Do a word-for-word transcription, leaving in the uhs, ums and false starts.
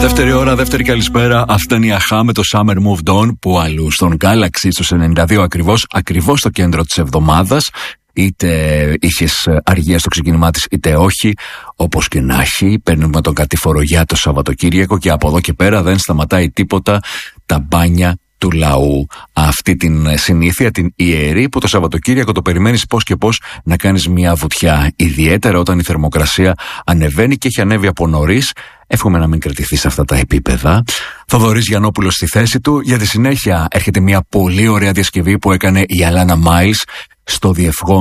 Δεύτερη ώρα, δεύτερη καλησπέρα. Αυτά είναι η Αχά με το Summer Moved On, που αλλού στον Galaxy στους ενενήντα δύο ακριβώς, ακριβώς στο κέντρο της εβδομάδας. Είτε είχες αργία στο ξεκίνημά της, είτε όχι. Όπως και να έχει, παίρνουμε τον κατηφορο για το Σαββατοκύριακο και από εδώ και πέρα δεν σταματάει τίποτα. Τα μπάνια του λαού. Αυτή την συνήθεια, την ιερή, που το Σαββατοκύριακο το περιμένεις πώς και πώς να κάνεις μια βουτιά. Ιδιαίτερα όταν η θερμοκρασία ανεβαίνει και έχει ανέβει από νωρίς. Εύχομαι να μην κρατηθεί σε αυτά τα επίπεδα. Θοδωρής Γιαννόπουλος στη θέση του. Για τη συνέχεια έρχεται μια πολύ ωραία διασκευή που έκανε η Αλάνα Μάιλς στο Διευγόν